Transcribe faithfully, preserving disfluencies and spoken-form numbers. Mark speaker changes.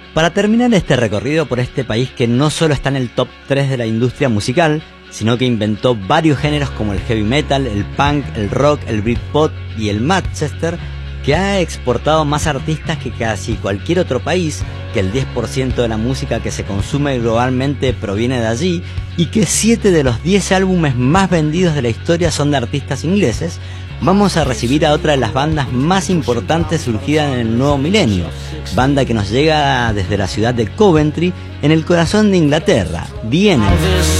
Speaker 1: Para terminar este recorrido por este país que no solo está en el top tres de la industria musical, sino que inventó varios géneros como el heavy metal, el punk, el rock, el Britpop y el Manchester, que ha exportado más artistas que casi cualquier otro país, que el diez por ciento de la música que se consume globalmente proviene de allí, y que siete de los diez álbumes más vendidos de la historia son de artistas ingleses, vamos a recibir a otra de las bandas más importantes surgidas en el nuevo milenio, banda que nos llega desde la ciudad de Coventry, en el corazón de Inglaterra, The Enemies.